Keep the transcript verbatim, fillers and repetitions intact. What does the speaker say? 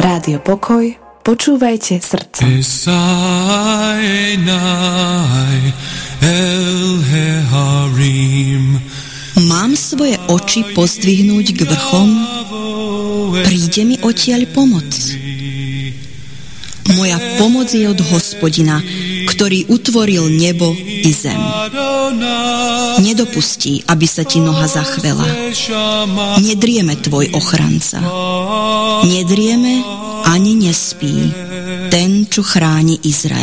Rádio Pokoj, počúvajte srdcom. Mám svoje oči pozdvihnúť k vrchom, príde mi odtiaľ pomoc. Moja pomoc je od Hospodina, ktorý utvoril nebo i zem. Nedopustí, aby sa ti noha zachvela. Nedrieme tvoj ochranca. Nedrieme ani nespí ten, čo chráni Izrael.